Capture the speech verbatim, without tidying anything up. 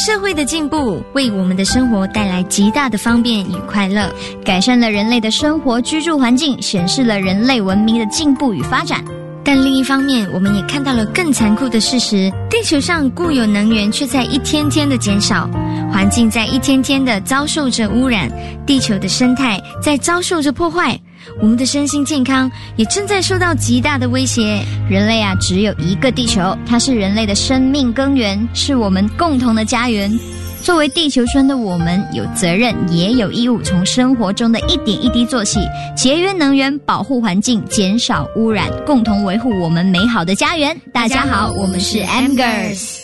社会的进步为我们的生活带来极大的方便与快乐，改善了人类的生活居住环境，显示了人类文明的进步与发展。但另一方面，我们也看到了更残酷的事实，地球上固有能源却在一天天的减少，环境在一天天的遭受着污染，地球的生态在遭受着破坏，我们的身心健康也正在受到极大的威胁。人类啊，只有一个地球，它是人类的生命根源，是我们共同的家园。作为地球村的我们，有责任也有义务从生活中的一点一滴做起，节约能源，保护环境，减少污染，共同维护我们美好的家园。大家好，我们是 M Girls。